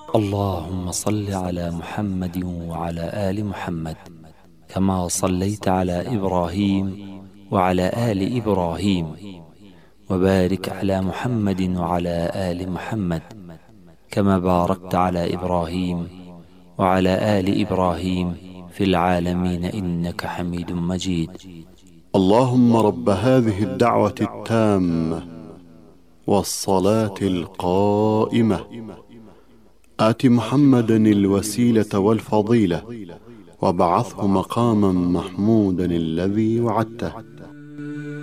اللهم صل على محمد وعلى آل محمد كما صليت على إبراهيم وعلى آل إبراهيم، وبارك على محمد وعلى آل محمد كما باركت على إبراهيم وعلى آل إبراهيم في العالمين إنك حميد مجيد. اللهم رب هذه الدعوة التامة والصلاة القائمة، آت محمدا الوسيلة والفضيلة وابعثه مقاما محمودا الذي وعدته.